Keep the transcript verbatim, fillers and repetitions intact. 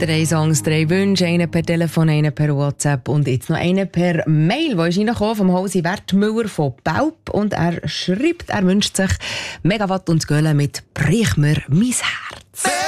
Drei Songs, drei Wünsche, einen per Telefon, einen per WhatsApp und jetzt noch einen per Mail, der ist reingekommen vom Hosi Wertmüller von Baub und er schreibt, er wünscht sich Megawatt und Gölle mit «Brich mir mein Herz».